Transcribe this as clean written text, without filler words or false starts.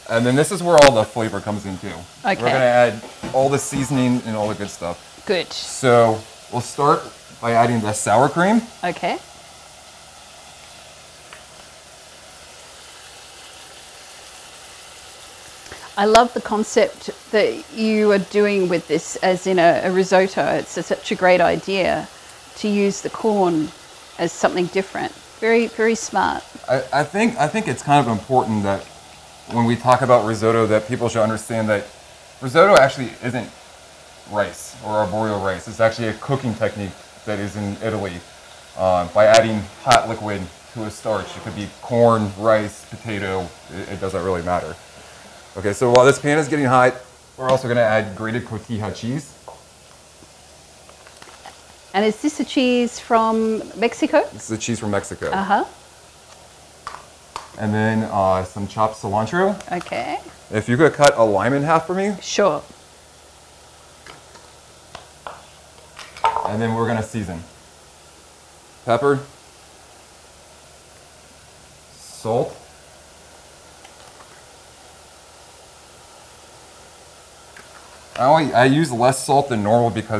And then this is where all the flavor comes in too. Okay. We're gonna add all the seasoning and all the good stuff. Good. So we'll start by adding the sour cream. Okay. I love the concept that you are doing with this as in a risotto. It's such a great idea to use the corn as something different. Very, very smart. I think it's kind of important that when we talk about risotto that people should understand that risotto actually isn't rice or arborio rice. It's actually a cooking technique that is in Italy by adding hot liquid to a starch. It could be corn, rice, potato. It doesn't really matter. Okay, so while this pan is getting hot, we're also going to add grated cotija cheese. And is this a cheese from Mexico? This is the cheese from Mexico. Uh-huh. And then some chopped cilantro. Okay. If you could cut a lime in half for me. Sure. And then we're going to season. Pepper. Salt. I use less salt than normal because